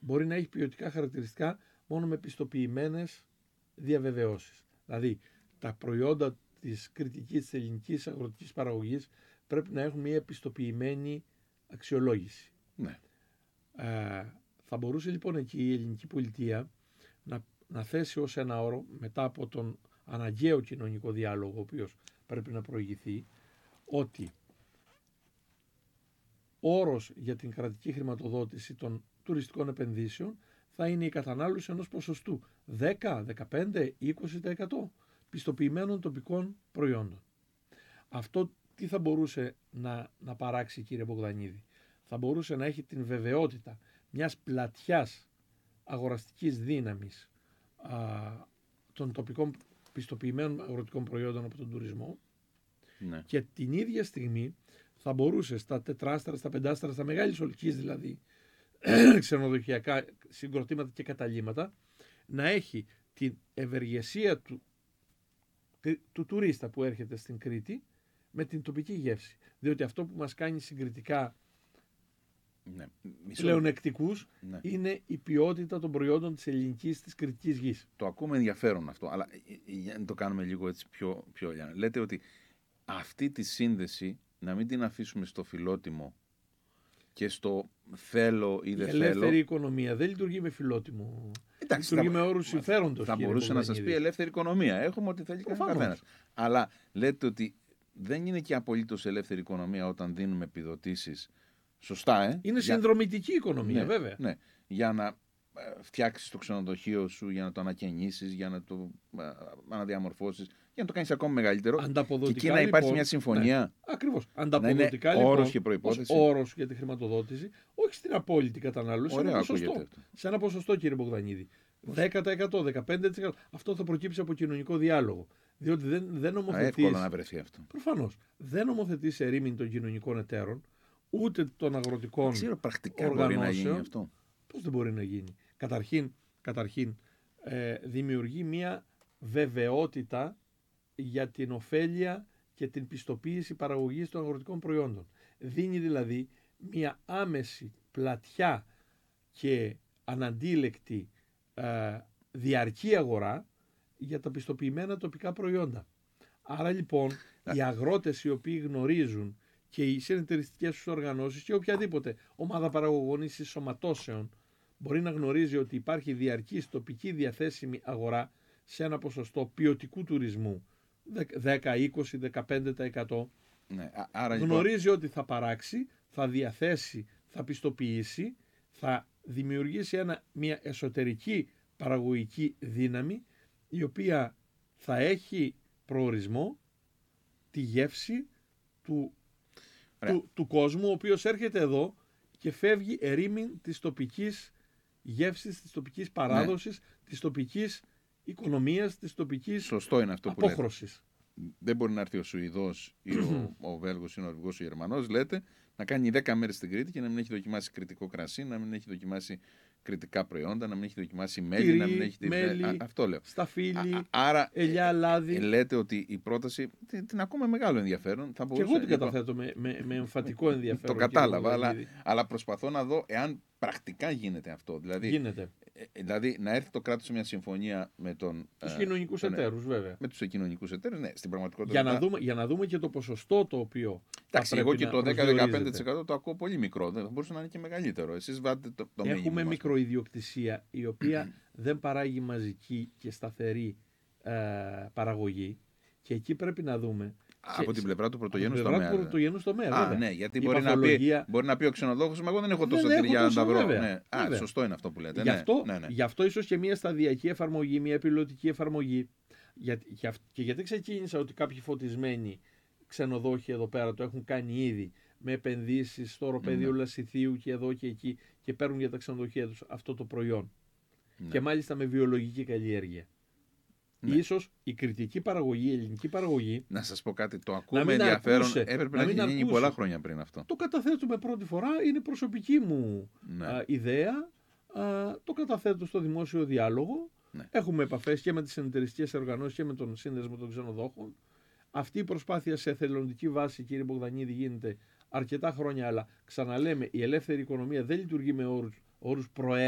μπορεί να έχει ποιοτικά χαρακτηριστικά μόνο με πιστοποιημένες διαβεβαιώσεις. Δηλαδή, τα προϊόντα της κριτικής, της ελληνικής αγροτικής παραγωγής πρέπει να έχουν μια πιστοποιημένη αξιολόγηση. Ναι. Θα μπορούσε λοιπόν εκεί η ελληνική πολιτεία να θέσει ως ένα όρο, μετά από τον αναγκαίο κοινωνικό διάλογο, ο οποίος πρέπει να προηγηθεί, ότι όρος για την κρατική χρηματοδότηση των τουριστικών επενδύσεων θα είναι η κατανάλωση ενός ποσοστού 10, 15, 20% πιστοποιημένων τοπικών προϊόντων. Αυτό τι θα μπορούσε να παράξει, κύριε Μπογδανίδη? Θα μπορούσε να έχει την βεβαιότητα μιας πλατιάς αγοραστικής δύναμης των τοπικών πιστοποιημένων αγροτικών προϊόντων από τον τουρισμό, Ναι. και την ίδια στιγμή θα μπορούσε στα τετράστερα, στα πεντάστερα, στα μεγάλης ολικής δηλαδή ξενοδοχειακά συγκροτήματα και καταλύματα να έχει την ευεργεσία του τουρίστα που έρχεται στην Κρήτη με την τοπική γεύση. Διότι αυτό που μας κάνει συγκριτικά πλεονεκτικούς είναι η ποιότητα των προϊόντων της ελληνικής, της κρητικής γης. Το ακούμε ενδιαφέρον αυτό, αλλά για να το κάνουμε λίγο έτσι πιο λέτε ότι αυτή τη σύνδεση να μην την αφήσουμε στο φιλότιμο και στο θέλω ή δεν θέλω. Η ελεύθερη οικονομία δεν λειτουργεί με φιλότιμο. Εντάξει, λειτουργεί με όρους συμφέροντος. Θα μπορούσε να σας πει ελεύθερη οικονομία. Έχουμε ό,τι θέλει καθένας. Αλλά λέτε ότι δεν είναι και απολύτως ελεύθερη οικονομία όταν δίνουμε επιδοτήσεις. Σωστά, Είναι συνδρομητική οικονομία, βέβαια. Ναι, για να φτιάξεις το ξενοδοχείο σου, για να το ανακαινήσεις, για να το αναδιαμορφώσεις, για να το κάνεις ακόμα μεγαλύτερο. Και εκεί να υπάρχει μια συμφωνία. Ναι, ακριβώς. Ανταποδοτικά, λοιπόν, όρος και προϋπόθεση. Όρος για τη χρηματοδότηση, όχι στην απόλυτη κατανάλωση, σε ένα ποσοστό, κύριε Μπογδανίδη. 10%, 15%. Αυτό θα προκύψει από κοινωνικό διάλογο. Διότι δεν νομοθετείς. Εύκολο να βρεθεί αυτό. Προφανώς. Δεν νομοθετείς σε ρήμην των κοινωνικών εταίρων, ούτε των αγροτικών πρακτικά μπορεί να γίνει αυτό. Πώς δεν μπορεί να γίνει? Καταρχήν δημιουργεί μια βεβαιότητα για την ωφέλεια και την πιστοποίηση παραγωγής των αγροτικών προϊόντων. Δίνει δηλαδή μια άμεση, πλατιά και αναντίλεκτη διαρκή αγορά για τα πιστοποιημένα τοπικά προϊόντα. Άρα λοιπόν οι αγρότες οι οποίοι γνωρίζουν, και οι συνεταιριστικές τους οργανώσεις και οποιαδήποτε ομάδα παραγωγών ή συσσωματώσεων μπορεί να γνωρίζει ότι υπάρχει διαρκής τοπική διαθέσιμη αγορά σε ένα ποσοστό ποιοτικού τουρισμού 10, 20, 15%. Ναι, άρα γνωρίζει ότι θα παράξει, θα διαθέσει, θα πιστοποιήσει, θα δημιουργήσει μια εσωτερική παραγωγική δύναμη η οποία θα έχει προορισμό τη γεύση του κόσμου, ο οποίος έρχεται εδώ και φεύγει ερήμην της τοπικής γεύσης, της τοπικής παράδοσης, της τοπικής οικονομίας, της τοπικής σωστό είναι αυτό απόχρωσης. Που λέτε. Δεν μπορεί να έρθει ο Σουηδός ή ο Βέλγος ή ο Νορβηγός ή ο Γερμανός, λέτε, να κάνει 10 μέρες στην Κρήτη και να μην έχει δοκιμάσει κρητικό κρασί, να μην έχει δοκιμάσει κρητικά προϊόντα, να μην έχει δοκιμάσει μέλι, να μην έχει αυτό λέω. Σταφύλι, άρα, ελιά, λάδι. Λέτε ότι η πρόταση την ακούμε μεγάλο ενδιαφέρον. Θα μπορούσε, και εγώ την καταθέτω με εμφατικό ενδιαφέρον. Το κατάλαβα, αλλά προσπαθώ να δω εάν πρακτικά γίνεται αυτό. Δηλαδή, γίνεται. Δηλαδή να έρθει το κράτος σε μια συμφωνία με τους κοινωνικούς εταίρους, βέβαια. Με τους κοινωνικούς εταίρους, ναι, στην πραγματικότητα. Για να δούμε και το ποσοστό το οποίο. Εντάξει, εγώ και το 10-15% το ακούω πολύ μικρό. Δεν θα μπορούσε να είναι και μεγαλύτερο. Εσείς βάλετε το μήνυμα. Έχουμε μικροϊδιοκτησία η οποία δεν παράγει μαζική και σταθερή παραγωγή. Και εκεί πρέπει να δούμε. Από την πλευρά του πρωτογενούς τομέα. Ναι, γιατί μπορεί να πει ο ξενοδόχος, μα εγώ δεν έχω τόσο τυριά να τα βρω. Ναι. Σωστό είναι αυτό που λέτε. Γι' αυτό ίσως και μια σταδιακή εφαρμογή, μια πιλωτική εφαρμογή. Και γιατί ξεκίνησα ότι κάποιοι φωτισμένοι ξενοδόχοι εδώ πέρα το έχουν κάνει ήδη με επενδύσεις στο οροπέδιο Λασιθίου και εδώ και εκεί και παίρνουν για τα ξενοδοχεία τους αυτό το προϊόν. Και μάλιστα με βιολογική καλλιέργεια. Ναι. Ίσως η κριτική παραγωγή, η ελληνική παραγωγή. Να σας πω κάτι, το ακούμε ενδιαφέρον. Έπρεπε να έχει γίνει πολλά χρόνια πριν αυτό. Το καταθέτουμε πρώτη φορά, είναι προσωπική μου ιδέα. Το καταθέτω στο δημόσιο διάλογο. Ναι. Έχουμε επαφές και με τις συνεταιριστικές οργανώσεις και με τον σύνδεσμο των ξενοδόχων. Αυτή η προσπάθεια σε εθελοντική βάση, κύριε Μπογδανίδη, γίνεται αρκετά χρόνια. Αλλά ξαναλέμε, η ελεύθερη οικονομία δεν λειτουργεί με όρους